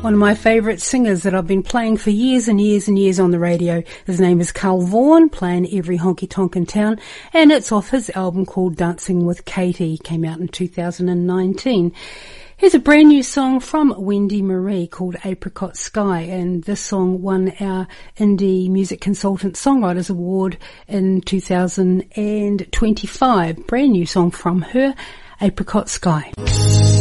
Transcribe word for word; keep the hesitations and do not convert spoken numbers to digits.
One of my favourite singers that I've been playing for years and years and years on the radio. His name is Carl Vaughan, playing every honky tonk in town, and it's off his album called Dancing with Katie, came out in two thousand nineteen. Here's a brand new song from Wendy Marie called Apricot Sky, and this song won our Indie Music Consultant Songwriters Award in two thousand twenty-five. Brand new song from her, Apricot Sky.